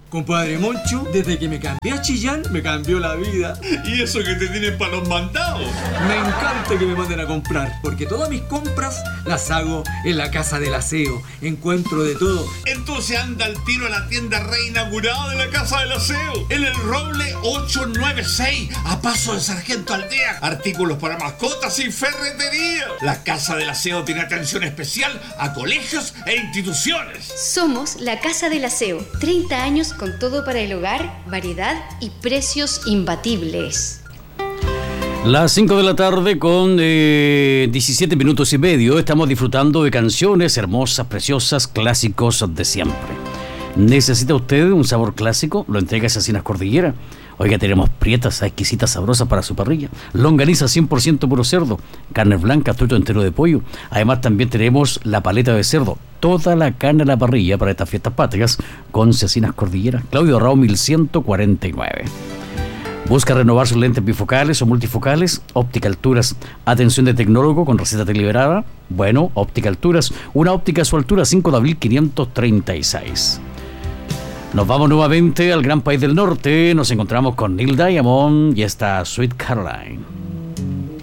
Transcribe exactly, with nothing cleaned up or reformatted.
Compadre Moncho, desde que me cambié a Chillán, me cambió la vida. ¿Y eso que te tienen para los mandados? Me encanta que me manden a comprar, porque todas mis compras las hago en la Casa del Aseo. Encuentro de todo. Entonces anda al tiro a la tienda reinaugurada de la Casa del Aseo, en el Roble ochocientos noventa y seis, a paso de Sargento Aldea. Artículos para mascotas y ferretería. La Casa del Aseo tiene atención especial a colegios e instituciones. Somos la Casa del Aseo. treinta años con todo para el hogar, variedad y precios imbatibles. Las cinco de la tarde con eh, diecisiete minutos y medio. Estamos disfrutando de canciones hermosas, preciosas, clásicos de siempre. ¿Necesita usted un sabor clásico? Lo entrega Cecinas Cordillera. Oiga, tenemos prietas, exquisitas, sabrosas para su parrilla. Longaniza cien por ciento puro cerdo. Carne blanca, tuito entero de pollo. Además también tenemos la paleta de cerdo. Toda la carne a la parrilla para estas fiestas patrias con Cecinas Cordillera. Claudio Rao mil ciento cuarenta y nueve. ¿Busca renovar sus lentes bifocales o multifocales? Óptica Alturas. Atención de tecnólogo con receta deliberada. Bueno, Óptica Alturas. Una óptica a su altura, cinco de abril quinientos treinta y seis. Nos vamos nuevamente al gran país del norte. Nos encontramos con Neil Diamond y esta Sweet Caroline.